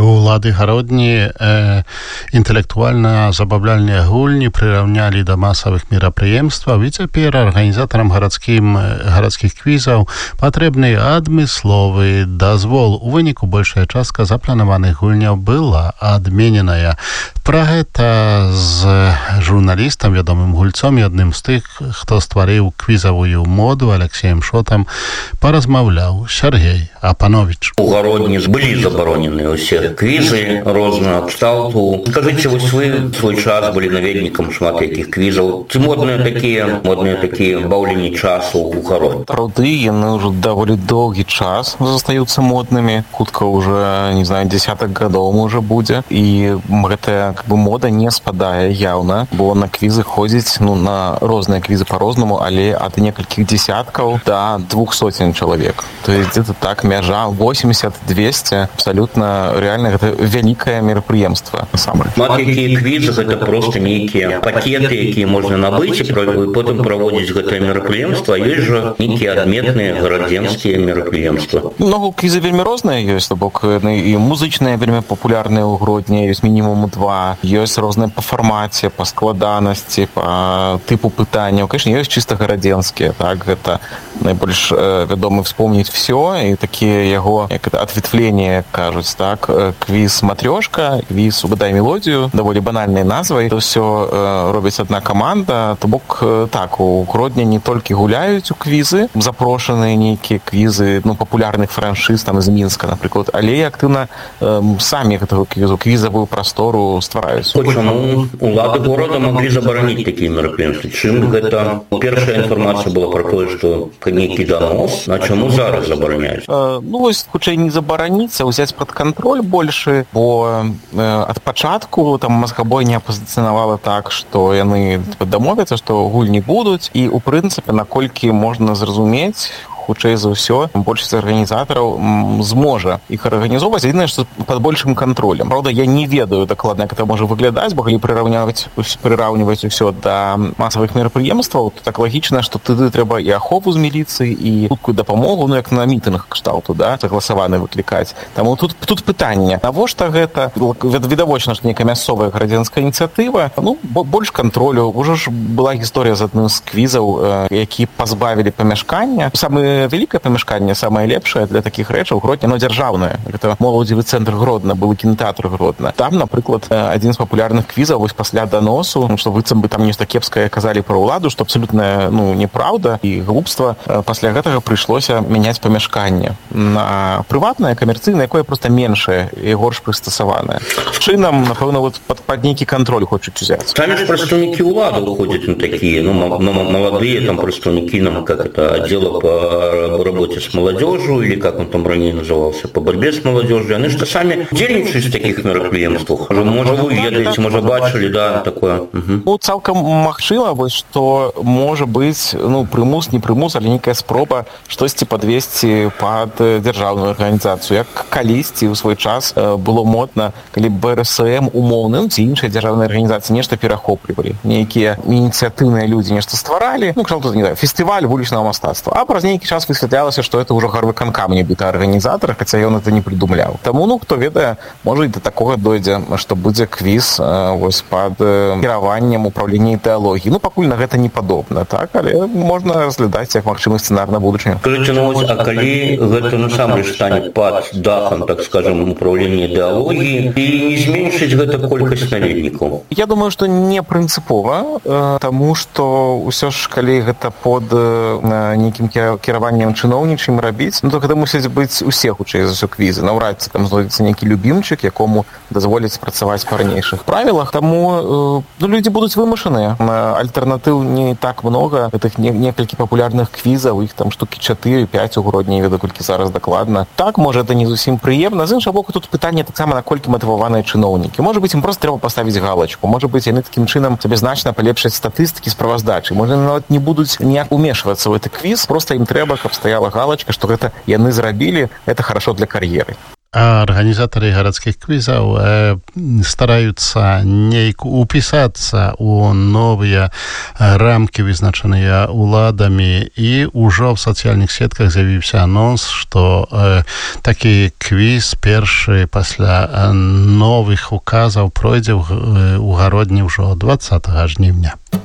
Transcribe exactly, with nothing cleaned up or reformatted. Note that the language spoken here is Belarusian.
Улады гародні э, інтэлектуальна-забаўляльныя гульні прыраўнялі да масавых мерапрыемстваў, і цяпер арганізатарам гарадскім гарадскіх квізаў патрэбны адмысловы дазвол. У выніку большая частка запланаваных гульняў была адмененая. Пра гэта з журналістам, вядомым гульцом і адным з тых, хто стварыў квізавую моду, Алексеем Шотам, паразмаўляў Сергей Апанович. У гародні былі забаронены ўсе квізы рознага кшталту. Скажыце, вось вы свой час былі наведнікам шмат якіх квізаў. Ці модныя такія, модныя такія баўленні часу ў гародні? Праўды, яны ўжо даволі доўгі час застаюцца моднымі. Хутка ўжо, не знаю, десятак гадоў можа будзе. І гэтая как бы мода не спадае яўна, бо на квізы ходзіць, ну, на розныя квізы па-рознаму, але ад некалькіх десяткаў да двух сотен чалавек. То есть где-то так мяжа восемьдесят-двести абсолютно реально гэта вялікае мерапрыемства насамрэч. Шмат якія квізы гэта проста нейкія пакеты, якія можна набыць і потым праводзіць гэтае мерапрыемства. Ёсць жа нейкія адметныя гарадзенскія мерапрыемствы. Много квізы вельмі розныя ёсць, то бок і музычныя вельмі папулярныя ў Гродні, ёсць мінімум два, ёсць розныя па фармаце, па складанасці, па тыпу пытанняў. Конечно, ёсць чыста гарадзенскія, так, гэта найбольш э, вядомы вспомніць всё, і такія яго, як это, ответвлення, кажуць, так, квіз «Матрёшка», квіз «Угадай мелодію», даволі банальнай назвай. То ўсё э, робіць адна каманда, то бок, э, так, у Гродні не толькі гуляюць у квізы, запрошаныя нейкія квізы, ну, папулярных франшыз, там, з Мінска, напрыклад, але і актыўна э, самі гэтага квізу, квізавую прастору ствараюць. Чаму улады горада маглі забараніць такія мерапрыемствы? Чым гэта? Першая інфармацыя была пра тое, што нейкі данос, а чаму зараз забараняюць? Э, ну, вось, хутчэй не забараніць, а ўзяць пад кантроль больше, бо э, ад пачатку там мазгабойня пазіцыянавала так, што яны дамовяцца, што гульні будуць, і у прынцыпе, наколькі можна зразумець, хутчэй за ўсё, большасць арганізатараў зможа іх арганізоўваць, адзінае, што пад большым кантролем. Праўда, я не ведаю дакладна, як гэта можа выглядаць, бо калі прыраўняваць прыраўніваць усё да масавых мерапрыемстваў, то так лагічна, што тады трэба і ахову з міліцыі, і хуткую дапамогу, ну як на мітынг кшталту, да, загаласаваны выклікаць. Таму тут тут пытанне, навошта гэта? Відавочна, што нейкая мясцовая гарадзенская ініцыятыва, ну больш кантролю. Ужо ж была гісторыя з адным з квізаў, які пазбавілі памяшкання. Самы вялікае памяшканне, самае лепшае для такіх рэчаў Гродні, оно дзяржаўнае. Гэта моладзевы цэнтр Гродна, былы кінотеатр Гродна. Там, напрыклад, адзін з папулярных квізаў вось пасля даносу, што быццам бы там нешта кепскае казалі пра ўладу, што абсалютна, ну, неправда і глупства. Пасля гэтага прыйшлося мяняць памяшканне на прыватнае, камерцыйнае, якое проста меншае і горш прыстасаванае. Чынам, напэўна, вот пад, пад нейкі кантроль хочуць узяць. Самі ж прадстаўнікі ўлады ўходзяць на такія, ну, маладыя там прадстаўнікі, нам, как это, аддзела па работе с молодежью, или как он там ранее назывался, по борьбе с молодежью, они что сами удзельнічаюць в таких мерапрыемствах. Может, вы ведаеце, может, бачылі, да, такое. Угу. Ну, цалкам магчыма, вось, што можа быць, ну, прымус, не прымус, але нейкая спроба штосьці падвесці пад дзяржаўную арганізацыю. Як калісьці ў свой час было модна, калі бэ эр эс эм умоўны, ну, ці іншыя дзяржаўныя арганізацыі нешта перахоплівалі. Нейкія ініцыятыўныя людзі нешта стваралі, ну, кшталту, не знаю, фестываль вулічнага мастацтва. А праз нейкі час высвятлялася, што это ўжо гарвыканкам нібыта арганізатар, хаця ён это не прыдумляў. Таму, ну, хто ведае, можа і да такога дойдзе, што будзе квіз э, вось пад э, кіраваннем управлення ідэалогіі. Ну, пакуль на гэта не падобна, так, але можна разглядаць як магчымы сцэнар на будучыню. Скажыце, ну, вось, а калі гэта насамрэч стане пад дахам, так скажем, управлення ідэалогіі, і не зменшыць гэта колькасць наведнікаў? Я думаю, што не прынцыпова, э, таму што ўсё ж, калі гэта под э, нейкім кіраваннем чыноўнічым рабіць, ну, то гэта мусіць быць усе, хутчэй за ўсё, квізы. Наўрад ці там знойдзецца нейкі любімчык, якому дазволяць працаваць па ранейшых правілах. Таму э, ну, людзі будуць вымушаныя. Альтэрнатыў не так многа. Гэтых не, некалькі папулярных квізаў, іх там штукі чатыры-пяць у Гродні, не ведаю, колькі зараз дакладна. Так, можа, это не зусім прыемна. З іншага боку, тут пытанне таксама, наколькі матываваныя чыноўнікі. Можа быць, ім проста трэба паставіць галачку. Можа быць, яны такім чынам сабе значна палепшаць статыстыкі, справаздачы. Можа, нават не будуць ніяк умешвацца ў гэты квіз, проста ім трэба, каб стаяла галачка, што гэта яны зрабілі, это хорошо для кар'еры. А арганізатары гарадскіх квізаў э, стараюцца неяк упісацца ў новыя рамкі, вызначаныя ўладамі, і ўжо в сацыяльных сетках з'явіўся анонс, што э, такі квіз першы пасля новых указаў пройдзе ў, ў гародні ўжо дваццатага жніўня.